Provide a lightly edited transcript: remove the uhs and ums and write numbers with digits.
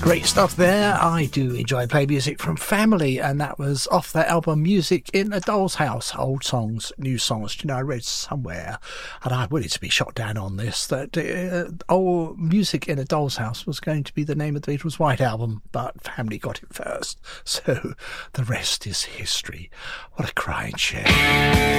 Great stuff there. I do enjoy playing music from family, and that was off their album Music in a Doll's House. Old songs, new songs. You know, I read somewhere, and I wanted to be shot down on this, that old Music in a Doll's House was going to be the name of the Beatles' White Album, but family got it first. So the rest is history. What a crying shame.